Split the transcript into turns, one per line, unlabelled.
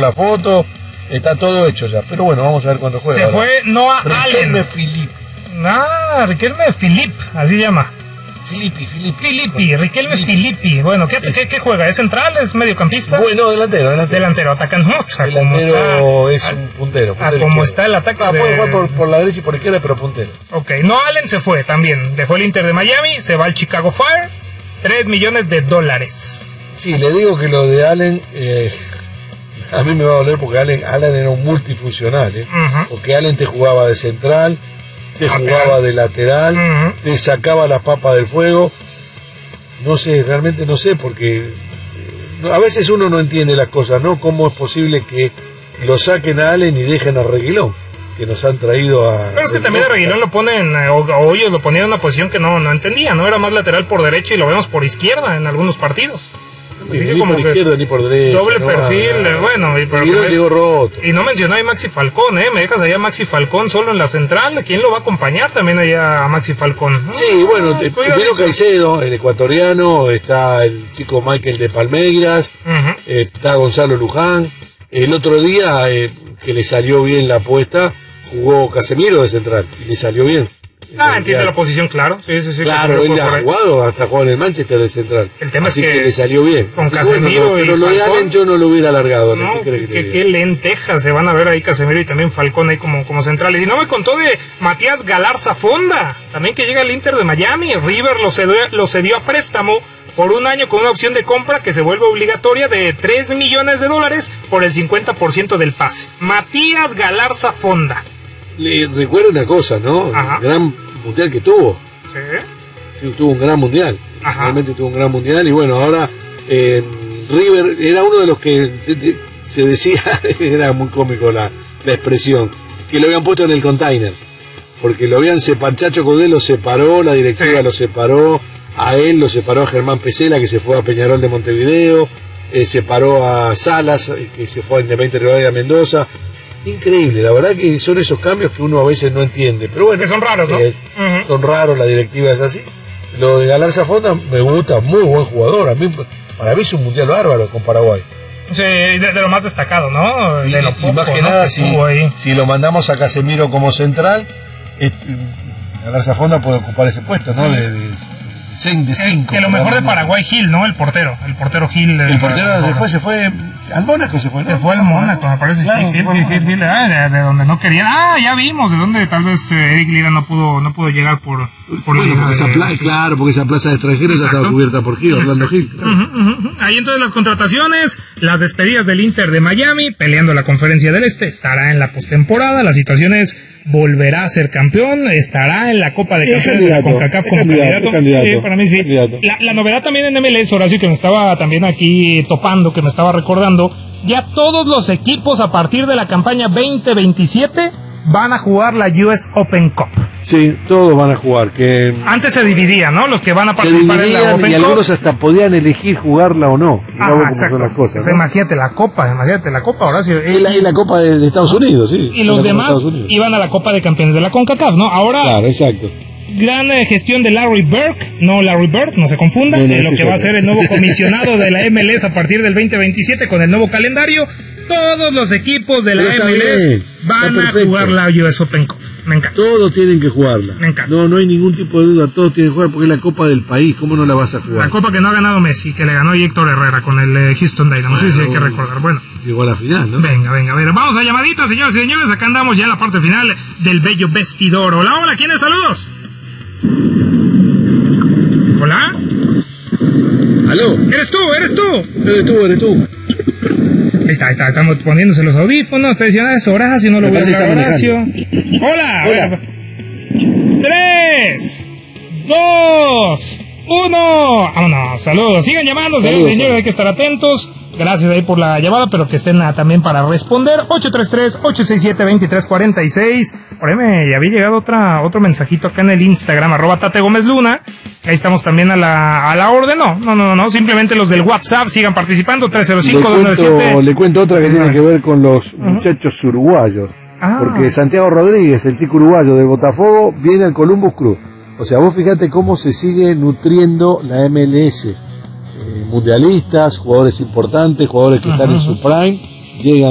la foto, está todo hecho ya. Pero bueno, vamos a ver cuándo juega.
Se ahora fue Noah Allen.
Riquelme Filippi.
Riquelme Filip, así llama. Riquelme Filippi. Bueno, ¿qué juega? ¿Es central? ¿Es mediocampista?
Bueno, delantero.
Atacan mucho.
Delantero es un puntero.
Como está el ataque.
Puede jugar por la derecha y por izquierda, pero puntero.
Ok, Noah Allen se fue también. Dejó el Inter de Miami, se va al Chicago Fire. $3 millones.
Sí, le digo que lo de Allen, a mí me va a doler porque Allen era un multifuncional, porque Allen te jugaba de central, te jugaba de lateral, te sacaba las papas del fuego. No sé, realmente no sé, porque a veces uno no entiende las cosas, ¿no? ¿Cómo es posible que lo saquen a Allen y dejen a Reguilón, que nos han traído a...
Pero es que también a Reguilón lo ponen, o ellos lo ponían en una posición que no entendía, ¿no? Era más lateral por derecha y lo vemos por izquierda en algunos partidos.
Ni como por izquierda ni por derecha.
Doble perfil, bueno.
Llegó roto.
Y no mencionó a Maxi Falcón, ¿eh? Me dejas allá a Maxi Falcón solo en la central. ¿Quién lo va a acompañar también allá a Maxi Falcón?
Sí, bueno, primero Caicedo, el ecuatoriano, está el chico Michael de Palmeiras, está Gonzalo Luján. El otro día, que le salió bien la apuesta, jugó Casemiro de central y le salió bien.
Entiende la posición, claro. Sí.
Claro, él ha jugado, hasta jugado en el Manchester de central.
El tema
así
es que
le salió bien.
Con Casemiro
pero lo de Allen yo no lo hubiera alargado.
No, qué lentejas se van a ver ahí Casemiro y también Falcón ahí como centrales. Y no me contó de Matías Galarza Fonda, también que llega al Inter de Miami. River lo cedió a préstamo por un año con una opción de compra que se vuelve obligatoria de $3 millones por el 50% del pase. Matías Galarza Fonda.
Le recuerdo una cosa, ¿no? El gran mundial que tuvo. Sí, tuvo un gran mundial. Realmente tuvo un gran mundial. Y bueno, ahora River era uno de los que se decía, era muy cómico la expresión, que lo habían puesto en el container. Porque lo habían separado, Chacho Coudet lo separó, la directiva lo separó, a él lo separó a Germán Pesela, que se fue a Peñarol de Montevideo, separó a Salas, que se fue a Independiente Rivadavia Mendoza. Increíble, la verdad que son esos cambios que uno a veces no entiende, pero bueno,
que son raros, ¿no?
Son raros, la directiva es así. Lo de Galarza Fonda me gusta, muy buen jugador, para mí es un mundial bárbaro con Paraguay.
Sí, de lo más destacado, ¿no?
Y más que nada, si lo mandamos a Casemiro como central, Galarza Fonda puede ocupar ese puesto, ¿no? De 5.
Que lo mejor de Paraguay, Gil, ¿no? El portero Gil.
El portero se fue al Mónaco, se fue
al Mónaco, me parece. Claro, Gil, de donde no querían. Ya vimos de dónde tal vez Eric Lira no pudo llegar por
claro, porque esa plaza de extranjeros ya estaba cubierta por Gil, Orlando Gil. Claro.
Ahí entonces las contrataciones, las despedidas del Inter de Miami, peleando la Conferencia del Este, estará en la postemporada, las situaciones, volverá a ser campeón, estará en la Copa de Campeones de la CONCACAF como candidato. Sí, para mí sí. La novedad también en MLS, Horacio, que me estaba también aquí topando, que me estaba recordando, ya todos los equipos a partir de la campaña 2027 van a jugar la US Open Cup.
Sí, todos van a jugar. Que
antes se dividía, ¿no? Los que van a participar en la Open Cup.
Y algunos hasta podían elegir jugarla o no.
Exacto.
Son las cosas,
¿no? Imagínate la Copa, Horacio.
Y la Copa de Estados Unidos, sí.
Y los demás iban a la Copa de Campeones de la CONCACAF, ¿no? Ahora.
Claro, exacto.
Gran gestión de Larry Bird, no Larry Bird, no se confunda, lo que va a ser el nuevo comisionado de la MLS a partir del 2027 con el nuevo calendario. Todos los equipos de la MLS van a jugar la US Open Cup. Me encanta.
Todos tienen que jugarla.
Me encanta.
No hay ningún tipo de duda, todos tienen que jugar porque es la Copa del país, ¿cómo no la vas a jugar?
La Copa que no ha ganado Messi, que le ganó Héctor Herrera con el Houston Dynamo, sí hay que recordar. Bueno,
llegó a la final, ¿no?
Venga, a ver, vamos a llamaditas, señores y señores, acá andamos ya en la parte final del bello vestidor. Hola, ¿quiénes? Saludos. Hola.
¿Aló?
¿Eres tú?
Eres tú.
Ahí está, estamos poniéndose los audífonos, está diciendo es Horacio, no lo voy a hablar Horacio. Hola. 3, 2, 1. Vámonos, saludos. Sigan llamando, señores, hay que estar atentos. Gracias ahí por la llamada, pero que estén también para responder. 833-867-2346. Por ahí me había llegado otro mensajito acá en el Instagram, @TateGómezLuna. Ahí estamos también a la orden. No. Simplemente los del WhatsApp sigan participando. 305-297.
Le cuento otra que tiene que ver con los muchachos uruguayos. Porque Santiago Rodríguez, el chico uruguayo del Botafogo, viene al Columbus Crew. O sea, vos fíjate cómo se sigue nutriendo la MLS. Mundialistas, jugadores importantes, jugadores que están en su prime, llegan